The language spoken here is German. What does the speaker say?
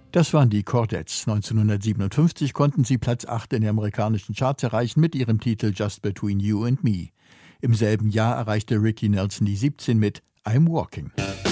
Das waren die Chordettes. 1957 konnten sie Platz 8 in den amerikanischen Charts erreichen mit ihrem Titel Just Between You and Me. Im selben Jahr erreichte Ricky Nelson die 17 mit I'm Walking.